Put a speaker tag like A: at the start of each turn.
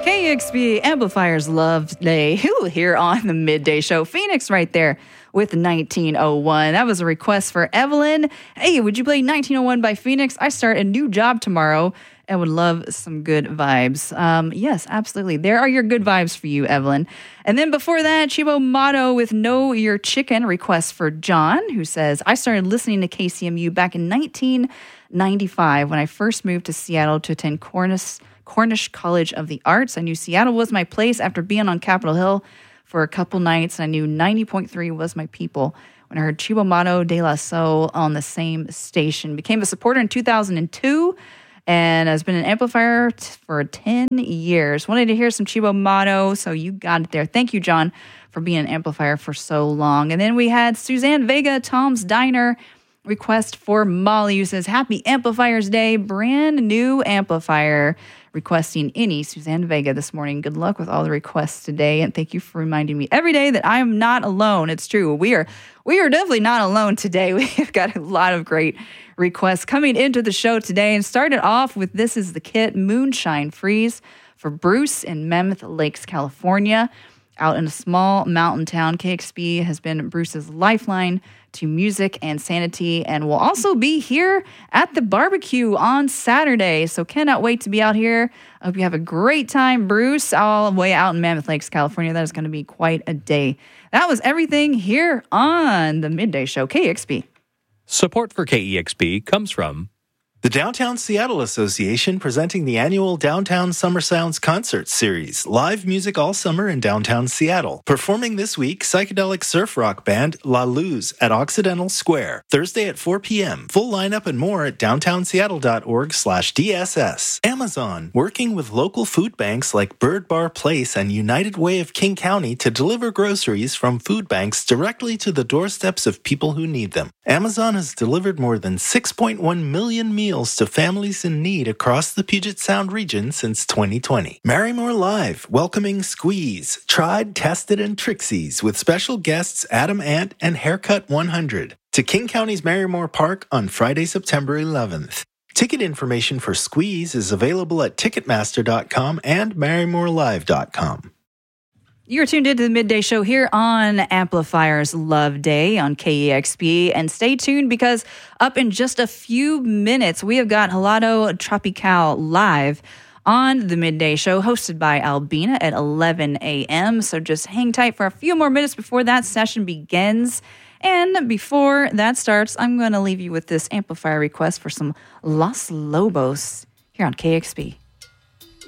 A: KEXP Amplifiers Love Day here on the Midday Show. Phoenix right there with 1901. That was a request for Evelyn. Hey, would you play 1901 by Phoenix? I start a new job tomorrow and would love some good vibes. Yes, absolutely. There are your good vibes for you, Evelyn. And then before that, Chibo Motto with Know Your Chicken, request for John, who says, I started listening to KCMU back in 1995 when I first moved to Seattle to attend Cornish College of the Arts. I knew Seattle was my place after being on Capitol Hill for a couple nights. I knew 90.3 was my people when I heard Chibo Motto de la Soul on the same station. Became a supporter in 2002 and has been an amplifier for 10 years. Wanted to hear some Chibo Motto, so you got it there. Thank you, John, for being an amplifier for so long. And then we had Suzanne Vega, Tom's Diner, request for Molly, who says, Happy Amplifiers Day, brand new amplifier. Requesting any Suzanne Vega this morning. Good luck with all the requests today, and thank you for reminding me every day that I am not alone. It's true. We are definitely not alone today. We've got a lot of great requests coming into the show today, and started off with This Is the Kit, Moonshine Freeze for Bruce in Mammoth Lakes, California. Out in a small mountain town, KEXP has been Bruce's lifeline to music and sanity, and will also be here at the barbecue on Saturday. So cannot wait to be out here. I hope you have a great time, Bruce, all the way out in Mammoth Lakes, California. That is going to be quite a day. That was everything here on the Midday Show, KEXP.
B: Support for KEXP comes from
C: the Downtown Seattle Association, presenting the annual Downtown Summer Sounds Concert Series. Live music all summer in downtown Seattle. Performing this week, psychedelic surf rock band La Luz at Occidental Square. Thursday at 4 p.m. Full lineup and more at downtownseattle.org/DSS. Amazon, working with local food banks like Bird Bar Place and United Way of King County to deliver groceries from food banks directly to the doorsteps of people who need them. Amazon has delivered more than 6.1 million meals to families in need across the Puget Sound region since 2020. Marymore Live, welcoming Squeeze, Tried, Tested, and Trixies with special guests Adam Ant and Haircut 100 to King County's Marymore Park on Friday, September 11th. Ticket information for Squeeze is available at Ticketmaster.com and MarymoreLive.com.
A: You're tuned into the Midday Show here on Amplifiers Love Day on KEXP. And stay tuned because up in just a few minutes, we have got Helado Tropical live on the Midday Show, hosted by Albina at 11 a.m. So just hang tight for a few more minutes before that session begins. And before that starts, I'm going to leave you with this amplifier request for some Los Lobos here on KEXP.